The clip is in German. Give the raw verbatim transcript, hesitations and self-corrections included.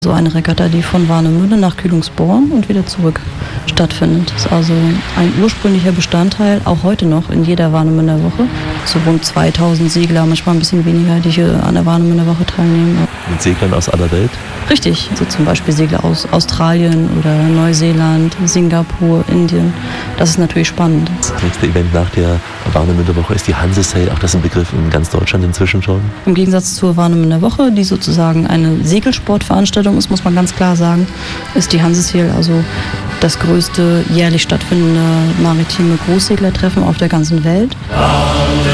So eine Regatta, die von Warnemünde nach Kühlungsborn und wieder zurück stattfindet. Das ist also ein ursprünglicher Bestandteil, auch heute noch in jeder Warnemünder Woche. So rund zweitausend Segler, manchmal ein bisschen weniger, die hier an der Warnemünder Woche teilnehmen. Mit Seglern aus aller Welt? Richtig, so zum Beispiel Segler aus Australien oder Neuseeland, Singapur, Indien. Das ist natürlich spannend. Das nächste Event nach der Warnemünder Woche ist die Hanse-Sail. Auch das ist ein Begriff in ganz Deutschland inzwischen schon. Im Gegensatz zur Warnemünder Woche, die sozusagen eine Segelsportveranstaltung ist, muss man ganz klar sagen, ist die Hanse-Sail also das größte jährlich stattfindende maritime Großseglertreffen auf der ganzen Welt.